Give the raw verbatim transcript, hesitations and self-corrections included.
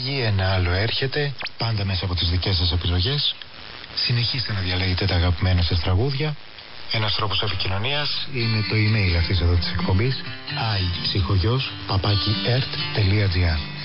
φεύγει, ένα άλλο έρχεται, πάντα μέσα από τις δικές σας επιλογές. Συνεχίστε να διαλέγετε τα αγαπημένα σας τραγούδια. Ένας τρόπος επικοινωνίας είναι το email αυτής εδώ της εκπομπής άι ψυχογιός παπάκι ερτ τελεία τζι άρ.